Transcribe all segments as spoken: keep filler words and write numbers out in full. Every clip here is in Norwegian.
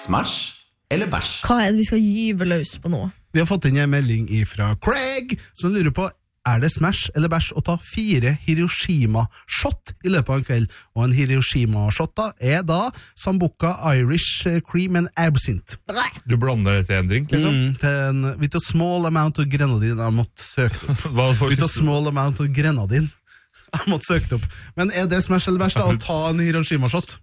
Smash eller bæsj? Hva er det vi skal gyve løs på nå? Vi har fått inn en melding fra Craig, som lurer på, er det smash eller bæsj å ta fire Hiroshima-shot i løpet av en kveld? Og en Hiroshima-shot da er da Sambuca Irish Cream and Absinthe. Du blander det til en drink, liksom? Mm, til en, with a small amount of grenadin. Jeg måtte søke det opp. Hva for With a siste- small amount of grenadin. Jeg måtte søke det opp. Men er det smash eller bæsj da å ta en Hiroshima-shot?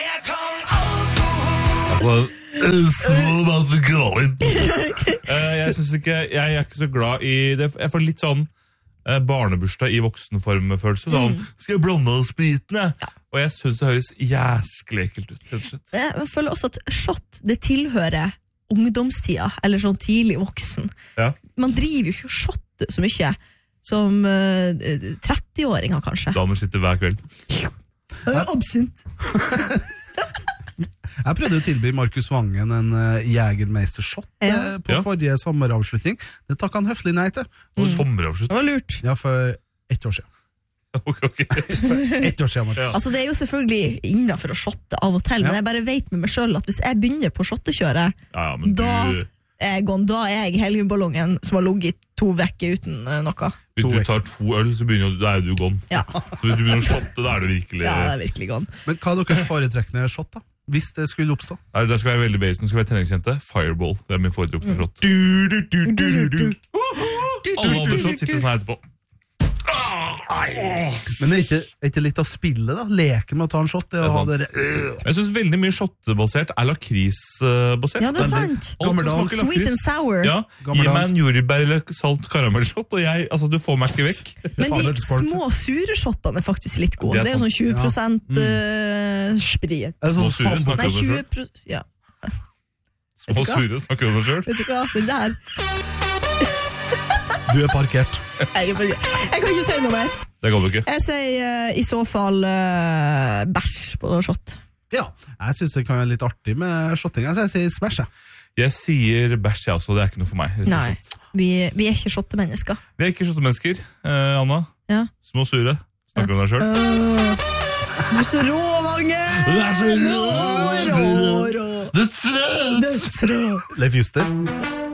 Altså, small amount of grenadin. Eh, Jeg synes ikke, jeg er ikke så glad i det. Jeg får litt sånn eh, barnebursdag i voksenformfølelse. Sånn, skal jeg blande av spriten, jeg? Og jeg synes det høres jæskelig ekkelt ut, rett og slett. Jeg føler også at shot, det tilhører ungdomstida, eller sånn tidlig voksen. Ja. Man driver jo ikke og shotter så mye som uh, tretti-åringer, kanskje. Da når du sitter hver kveld. Uh, Absint. Jeg prøvde å tilby Markus Vangen en uh, Jägermeister-shot Ja. eh, på Ja. forrige sommeravslutning. Det takk han høflig nei til. Sommeravslutt. Det var lurt. Ja, for ett år siden. Ok, ok. Ett år siden, Markus. Ja. Altså, det er jo selvfølgelig innenfor å shotte av og til, Ja. men jeg bare vet med meg selv at hvis jeg begynner på shottekjøret, Ja, ja, men da du, er jeg gone. Da er jeg heliumballongen som har ligget to vekker uten uh, noe. hvis du tar to øl, så begynner du, da er du gone. Ja, Så hvis du begynner å shotte, da er du virkelig... ja det er virkelig gone. Men hva er deres foretrekkende shot, da? Hvis det skulle oppstå? Nei, det skal være veldig basic. Det skal være tenningsjente. Fireball. Det er min foretrukne shot. Alle andre shot sitter sånn her etterpå. Men det er ikke, er ikke litt av spillet, da? Leken med å ta en shot? Det, Det er å ha sant. det, øh. Jeg synes veldig mye shotbasert er lakrisbasert. Ja, det er sant. Alt som Gammeldans. smaker Sweet lakris. and sour. Ja, gi meg en jordbær eller salt karamellshot, og jeg, altså, du får meg ikke vekk. Men Fader, de sport. små sure shottene er faktisk litt gode. Det er Det er jo sånn tjue prosent Ja. uh, sprit. Er det sånn Små sure sambo- snakker Nei, om deg tjue selv. prosent, ja. Små Vet du hva? sure snakker om deg selv. Vet du hva, det der Du er parkert. Jeg, er bare- jeg kan ikke si noe mer. Det kan du ikke. Jeg sier uh, i så fall uh, bæsj på shot. Ja, jeg synes det kan være litt artig med shotting. Så jeg sier smash, jeg. Jeg sier bæsj, jeg også. Det er ikke noe for meg. rett og Nei, slett. vi, vi er ikke shottemennesker. Vi er ikke shottemennesker. Eh, Anna, Ja. små sure. Snakker om deg selv. Uh, du er så rå, Vange! Du er så rå, Rå, rå, rå. Dødsrød! Dødsrå. Leif Juster.